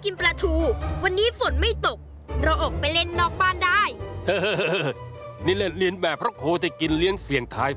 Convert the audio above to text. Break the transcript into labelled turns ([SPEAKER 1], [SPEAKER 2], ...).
[SPEAKER 1] กินปลาทูวันนี้ฝนไม่ตกเราออกไปเล่นนอกบ้านได้
[SPEAKER 2] นี่เล่นเลียนแบบพระโคที่กินเลี้ยงเสี่ยงทาย